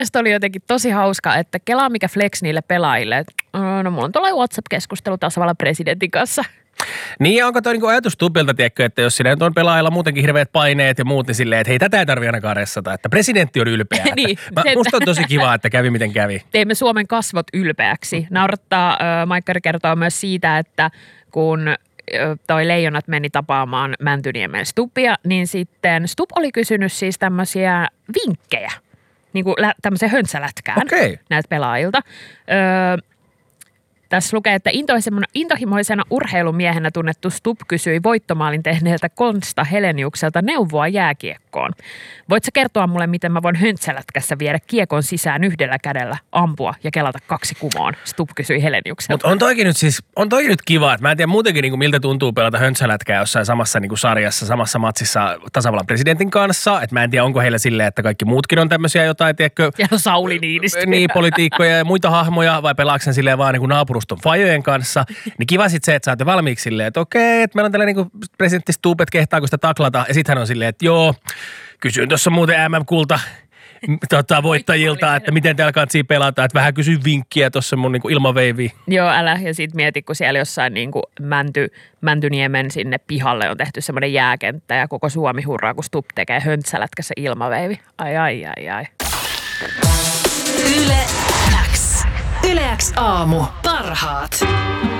Sitten oli jotenkin tosi hauska, että kelaa mikä flex niille pelaajille. Että, no mulla on tuolla WhatsApp-keskustelu tasavallan presidentin kanssa. Niin ja onko toi niinku ajatus Stubbilta, tiedätkö, että jos siinä on pelaajilla muutenkin hirveät paineet ja muut, niin silleen, että hei, tätä ei tarvitse ainakaan ressata, että presidentti on ylpeä. Niin, musta on tosi kiva, että kävi miten kävi. Teimme Suomen kasvot ylpeäksi. Naurattaa, Maikkari kertoo myös siitä, että kun toi Leijonat meni tapaamaan Mäntyniemen Stubbia, niin sitten Stubb oli kysynyt siis tämmöisiä vinkkejä, niin kuin tämmöisen höntsälätkään näiltä pelaajilta. Tässä lukee, että intohimoisena urheilumiehenä tunnettu Stubb kysyi voittomaalin tehneeltä Konsta Heleniukselta neuvoa jääkiekkoon. Voit sä kertoa mulle, miten mä voin höntsälätkässä viedä kiekon sisään yhdellä kädellä, ampua ja kelata 2 kumoon? Stubb kysyi Heleniukselta. Mutta on toikin nyt kiva, että mä en tiedä muutenkin niin kuin miltä tuntuu pelata höntsälätkää jossain samassa niin kuin sarjassa, samassa matsissa tasavallan presidentin kanssa. Että mä en tiedä, onko heillä silleen, että kaikki muutkin on tämmöisiä jotain, tiedätkö? Ja Sauli Niinistö. Niin, politiikkoja ja muita hahmoja, vai pelaaksen silleen vaan niin kuin naapuruston fajojen kanssa. Niin kiva sit se, että saatte valmiiksi silleen, että okei, että meillä on tällainen niin kuin presidentti Stubb, että kehtaako sitä taklata. Ja sit hän on silleen, että joo, kysyin tuossa muuten MM-kulta voittajilta, että miten täällä kantsii pelata, että vähän kysyin vinkkiä tuossa mun niin kuin ilmaveiviin. Joo, älä. Ja sit mieti, kun siellä jossain niin kuin Mäntyniemen sinne pihalle on tehty semmoinen jääkenttä ja koko Suomi hurraa, kun Stubb tekee höntsälätkässä ilmaveivi. Ai. Yle X aamu. Parhaat.